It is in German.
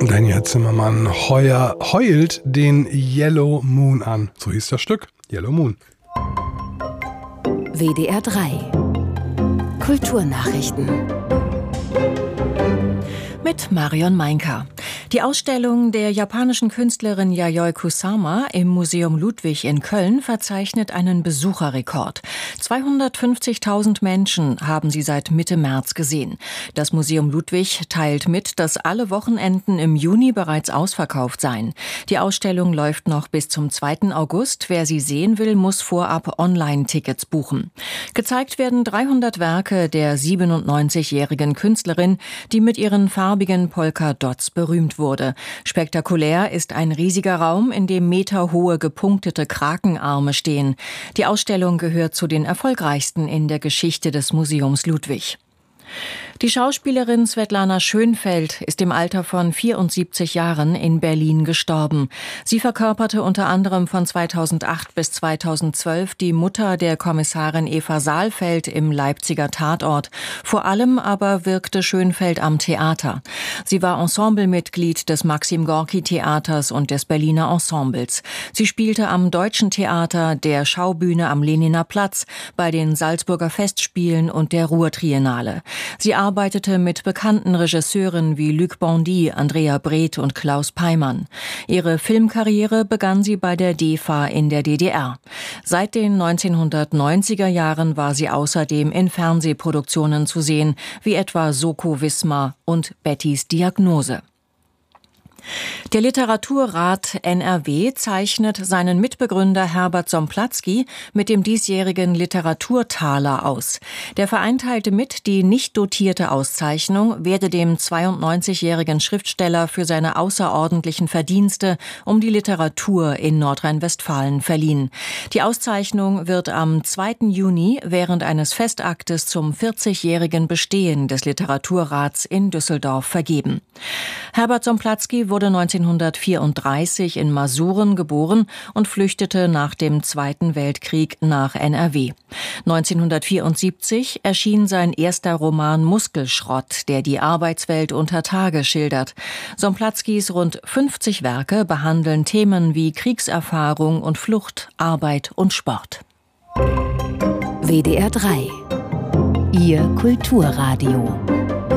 Daniel Zimmermann heult den Yellow Moon an. So hieß das Stück, Yellow Moon. WDR 3 Kulturnachrichten mit Marion Meinker. Die Ausstellung der japanischen Künstlerin Yayoi Kusama im Museum Ludwig in Köln verzeichnet einen Besucherrekord. 250.000 Menschen haben sie seit Mitte März gesehen. Das Museum Ludwig teilt mit, dass alle Wochenenden im Juni bereits ausverkauft seien. Die Ausstellung läuft noch bis zum 2. August. Wer sie sehen will, muss vorab Online-Tickets buchen. Gezeigt werden 300 Werke der 97-jährigen Künstlerin, die mit ihren farbigen Polka-Dots berühmt wurde. Spektakulär ist ein riesiger Raum, in dem meterhohe gepunktete Krakenarme stehen. Die Ausstellung gehört zu den erfolgreichsten in der Geschichte des Museums Ludwig. Die Schauspielerin Svetlana Schönfeld ist im Alter von 74 Jahren in Berlin gestorben. Sie verkörperte unter anderem von 2008 bis 2012 die Mutter der Kommissarin Eva Saalfeld im Leipziger Tatort. Vor allem aber wirkte Schönfeld am Theater. Sie war Ensemblemitglied des Maxim-Gorki-Theaters und des Berliner Ensembles. Sie spielte am Deutschen Theater, der Schaubühne am Lehniner Platz, bei den Salzburger Festspielen und der Ruhrtriennale. Sie arbeitete mit bekannten Regisseuren wie Luc Bondy, Andrea Breth und Klaus Peimann. Ihre Filmkarriere begann sie bei der DEFA in der DDR. Seit den 1990er Jahren war sie außerdem in Fernsehproduktionen zu sehen, wie etwa Soko Wismar und Bettys Diagnose. Der Literaturrat NRW zeichnet seinen Mitbegründer Herbert Somplatzky mit dem diesjährigen Literaturtaler aus. Der Verein teilte mit, die nicht dotierte Auszeichnung werde dem 92-jährigen Schriftsteller für seine außerordentlichen Verdienste um die Literatur in Nordrhein-Westfalen verliehen. Die Auszeichnung wird am 2. Juni während eines Festaktes zum 40-jährigen Bestehen des Literaturrats in Düsseldorf vergeben. Herbert Somplatzky wurde 1934 in Masuren geboren und flüchtete nach dem Zweiten Weltkrieg nach NRW. 1974 erschien sein erster Roman Muskelschrott, der die Arbeitswelt unter Tage schildert. Somplatzkys rund 50 Werke behandeln Themen wie Kriegserfahrung und Flucht, Arbeit und Sport. WDR 3 Ihr Kulturradio.